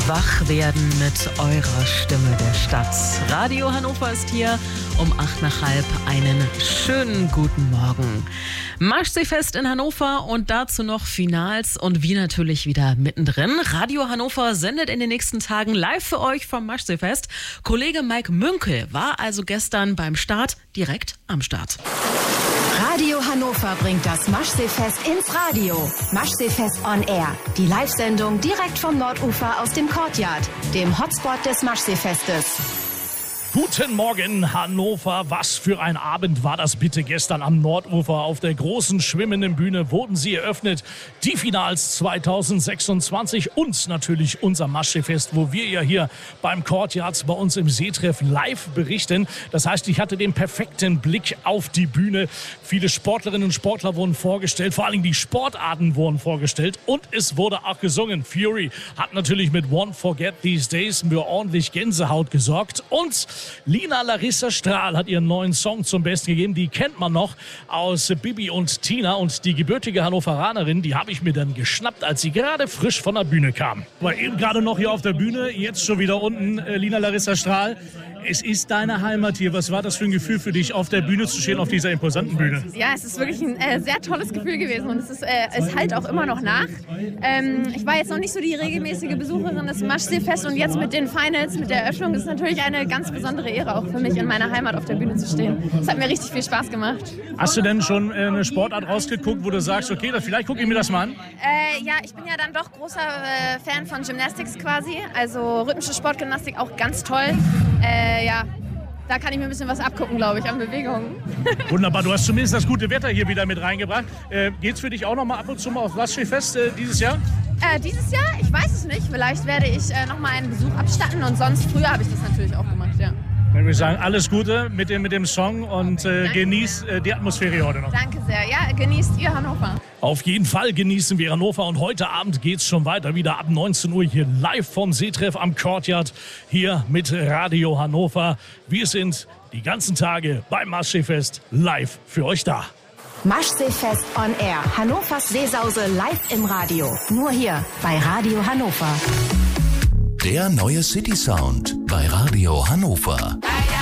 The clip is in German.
Wach werden mit eurer Stimme der Stadt. Radio Hannover ist hier um 8:05. Einen schönen guten Morgen. Maschseefest in Hannover und dazu noch Finals und wir natürlich wieder mittendrin. Radio Hannover sendet in den nächsten Tagen live für euch vom Maschseefest. Kollege Mike Münkel war also gestern beim Start direkt am Start. Radio Hannover bringt das Maschseefest ins Radio. Maschseefest on Air. Die Live-Sendung direkt vom Nordufer aus dem Courtyard, dem Hotspot des Maschseefestes. Guten Morgen, Hannover. Was für ein Abend war das bitte gestern am Nordufer. Auf der großen schwimmenden Bühne wurden sie eröffnet. Die Finals 2026 und natürlich unser Maschseefest, wo wir ja hier beim Courtyard bei uns im Seetreff live berichten. Das heißt, ich hatte den perfekten Blick auf die Bühne. Viele Sportlerinnen und Sportler wurden vorgestellt. Vor allem die Sportarten wurden vorgestellt. Und es wurde auch gesungen. Fury hat natürlich mit Won't Forget These Days für ordentlich Gänsehaut gesorgt. Und Lina Larissa Strahl hat ihren neuen Song zum Besten gegeben. Die kennt man noch aus Bibi und Tina. Und die gebürtige Hannoveranerin, die habe ich mir dann geschnappt, als sie gerade frisch von der Bühne kam. War eben gerade noch hier auf der Bühne, jetzt schon wieder unten. Lina Larissa Strahl, es ist deine Heimat hier. Was war das für ein Gefühl für dich, auf der Bühne zu stehen, auf dieser imposanten Bühne? Ja, es ist wirklich ein sehr tolles Gefühl gewesen und es halt auch immer noch nach. Ich war jetzt noch nicht so die regelmäßige Besucherin des Maschseefests und jetzt mit den Finals, mit der Eröffnung, ist es natürlich eine ganz besondere Ehre auch für mich, in meiner Heimat auf der Bühne zu stehen. Es hat mir richtig viel Spaß gemacht. Hast du denn schon eine Sportart rausgeguckt, wo du sagst, okay, vielleicht gucke ich mir das mal an? Ja, ich bin ja dann doch großer Fan von Gymnastics quasi, also rhythmische Sportgymnastik auch ganz toll. Ja, da kann ich mir ein bisschen was abgucken, glaube ich, an Bewegungen. Wunderbar, du hast zumindest das gute Wetter hier wieder mit reingebracht. Geht's für dich auch noch mal ab und zu mal aufs Maschseefest dieses Jahr? Dieses Jahr? Ich weiß es nicht. Vielleicht werde ich noch mal einen Besuch abstatten und sonst früher habe ich das natürlich auch gemacht, ja. Dann würde ich sagen, alles Gute mit dem Song und genießt die Atmosphäre heute noch. Danke sehr. Ja, genießt ihr Hannover. Auf jeden Fall genießen wir Hannover und heute Abend geht's schon weiter, wieder ab 19 Uhr hier live vom Seetreff am Courtyard, hier mit Radio Hannover. Wir sind die ganzen Tage beim Maschseefest live für euch da. Maschseefest on Air. Hannovers Seesause live im Radio. Nur hier bei Radio Hannover. Der neue City Sound bei Radio Hannover.